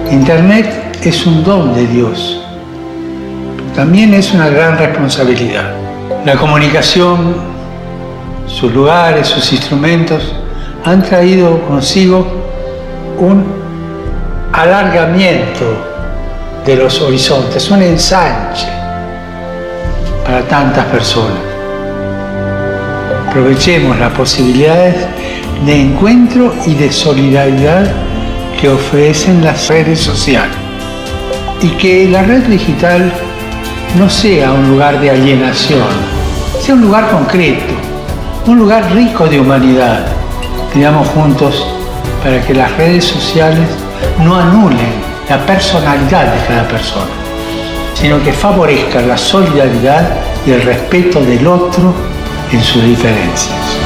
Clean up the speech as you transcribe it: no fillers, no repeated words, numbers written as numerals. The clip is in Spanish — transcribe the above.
Internet es un don de Dios, pero también es una gran responsabilidad. La comunicación, sus lugares, sus instrumentos han traído consigo un alargamiento de los horizontes, un ensanche para tantas personas. Aprovechemos las posibilidades de encuentro y de solidaridad que ofrecen las redes sociales, y que la red digital no sea un lugar de alienación, sea un lugar concreto, un lugar rico de humanidad. Pidamos juntos para que las redes sociales no anulen la personalidad de cada persona, sino que favorezcan la solidaridad y el respeto del otro en sus diferencias.